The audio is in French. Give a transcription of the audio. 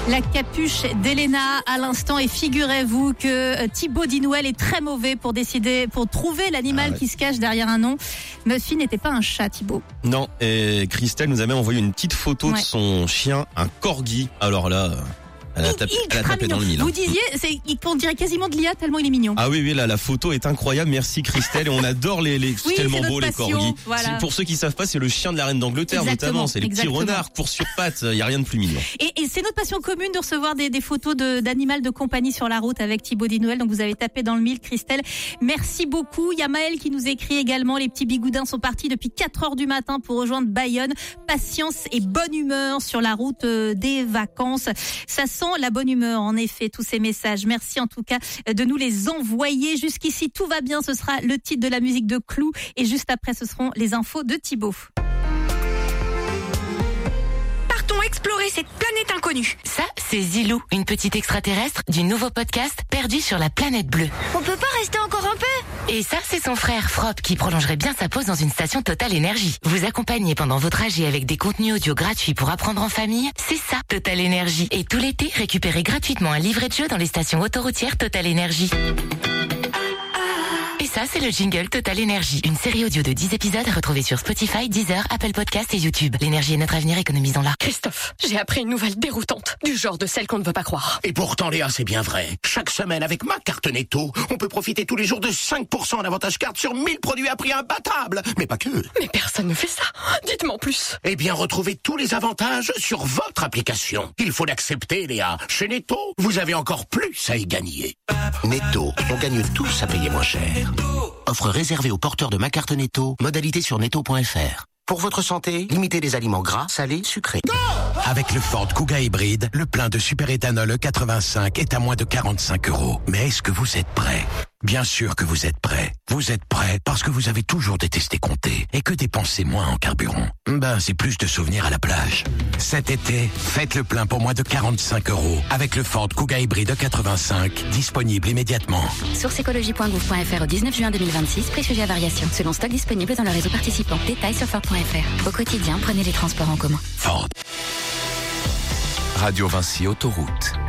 La capuche d'Elena à l'instant, et figurez-vous que Thibaut Dinouel est très mauvais pour trouver l'animal qui se cache derrière un nom. Muffy n'était pas un chat, Thibaut. Non, et Christelle nous a même envoyé une petite photo de son chien, un corgi. Alors là, elle a tapé dans le mille. Vous disiez, on dirait quasiment de l'IA tellement il est mignon. Ah oui, là, la photo est incroyable. Merci Christelle. Et on adore c'est tellement beau les corgis. Voilà. Pour ceux qui savent pas, c'est le chien de la reine d'Angleterre notamment. C'est les petits renards courent sur pattes. Il y a rien de plus mignon. Et c'est notre passion commune de recevoir des photos d'animal de compagnie sur la route avec Thibaut Dinouel. Donc vous avez tapé dans le mille, Christelle. Merci beaucoup. Il y a Maël qui nous écrit également. Les petits bigoudins sont partis depuis 4h du matin pour rejoindre Bayonne. Patience et bonne humeur sur la route des vacances. Ça sent la bonne humeur, en effet, tous ces messages. Merci en tout cas de nous les envoyer. Jusqu'ici, tout va bien. Ce sera le titre de la musique de Clou. Et juste après, ce seront les infos de Thibaut. Partons explorer cette planète inconnue. Ça, c'est Zilou, une petite extraterrestre du nouveau podcast Perdu sur la planète bleue. On peut pas rester encore un peu? Et ça, c'est son frère Frop qui prolongerait bien sa pause dans une station Total Énergie. Vous accompagnez pendant vos trajets avec des contenus audio gratuits pour apprendre en famille, c'est ça, Total Énergie. Et tout l'été, récupérez gratuitement un livret de jeu dans les stations autoroutières Total Énergie. Et ça, c'est le jingle Total Énergie. Une série audio de 10 épisodes à retrouver sur Spotify, Deezer, Apple Podcasts et YouTube. L'énergie est notre avenir, économisons-la. Christophe, j'ai appris une nouvelle déroutante, du genre de celle qu'on ne veut pas croire. Et pourtant, Léa, c'est bien vrai. Chaque semaine, avec ma carte Netto, on peut profiter tous les jours de 5% en avantage carte sur 1000 produits à prix imbattable. Mais pas que. Mais personne ne fait ça. Dites-moi en plus. Eh bien, retrouvez tous les avantages sur votre application. Il faut l'accepter, Léa. Chez Netto, vous avez encore plus à y gagner. Netto, on gagne tous à payer moins cher. Offre réservée aux porteurs de ma carte Netto. Modalité sur netto.fr. Pour votre santé, limitez les aliments gras, salés, sucrés. Avec le Ford Kuga hybride, le plein de superéthanol E85 est à moins de 45 €. Mais est-ce que vous êtes prêts? Bien sûr que vous êtes prêts. Vous êtes prêts parce que vous avez toujours détesté compter et que dépenser moins en carburant, c'est plus de souvenirs à la plage. Cet été, faites le plein pour moins de 45 € avec le Ford Kuga hybride E85, disponible immédiatement. Source écologie.gouv.fr au 19 juin 2026, prix sujet à variation. Selon stock disponible dans le réseau participant. Détails sur Ford.fr. Au quotidien, prenez les transports en commun. Ford. Radio Vinci Autoroute.